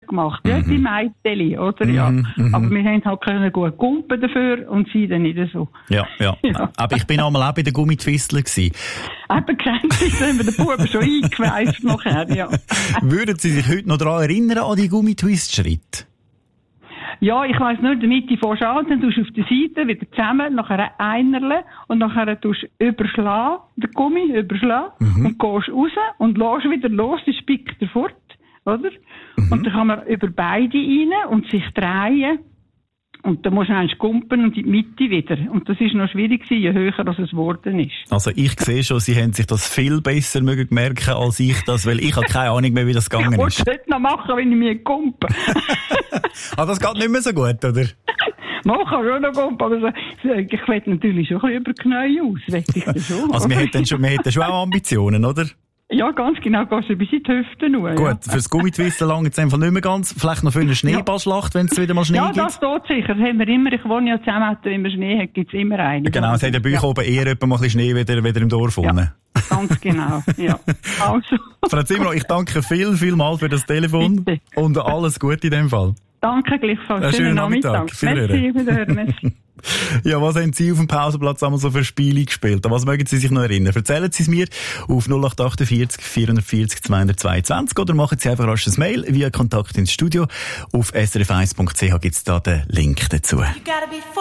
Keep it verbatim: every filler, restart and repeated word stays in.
gemacht, ja, die Mädchen, oder, ja. Mhm, mhm. Aber wir haben halt können gut kumpen dafür und sie dann nicht so. Ja, ja. Ja. Aber ich bin einmal auch bei den Gummitwistler gewesen. Eben, kennst du, haben wir den Buben schon eingeweist nachher, ja. Würden Sie sich heute noch daran erinnern, an die Gummitwist-Schritte? Ja, ich weiss nur, in der Mitte fährst du an, dann tust du auf der Seite wieder zusammen, nachher einerle und nachher tust du überschlagen, den Gummi überschlagen Mhm. und gehst raus und lässt wieder los, dann spickt er fort, oder? Mhm. Und dann kann man über beide rein und sich drehen und dann musst du eigentlich kumpen und in die Mitte wieder. Und das ist noch schwierig gewesen, je höher das es geworden ist. Also ich sehe schon, Sie haben sich das viel besser mögen merken als ich das, weil ich habe keine Ahnung mehr, wie das gegangen Ich ist. wollte es noch machen, wenn ich mich kumpe. Ah, das geht nicht mehr so gut, oder? Man kann schon noch kumpen, aber so, ich will natürlich schon ein bisschen über die Knie aus, will ich das schon. Also wir hätten schon, wir hätten schon auch Ambitionen, oder? Ja, ganz genau, gehst du bis in die Hüfte nur. Gut, ja. fürs Gummitwisten lang jetzt einfach nicht mehr ganz. Vielleicht noch für eine Schneeballschlacht, wenn es wieder mal Schnee Ja, gibt. das tut sicher. Das haben wir immer. Ich wohne ja zusammen, wenn wir Schnee hat, gibt's immer eine. Genau, es hat ja bei euch oben eher etwa mal ein bisschen Schnee wieder, wieder im Dorf unten. Ja, ganz genau, ja. Also. Frau Zimmer, ich danke viel, viel mal für das Telefon. Bitte. Und alles Gute in dem Fall. Danke gleichfalls. Einen schönen Nachmittag. Merci, wiederhören. Merci. Ja, was haben Sie auf dem Pausenplatz einmal so für Spiele gespielt? An was mögen Sie sich noch erinnern? Erzählen Sie es mir auf null acht achtundvierzig vierhundertvierzig zweihundertzweiundzwanzig oder machen Sie einfach rasch ein Mail via Kontakt ins Studio. Auf s r f eins punkt c h gibt's da den Link dazu.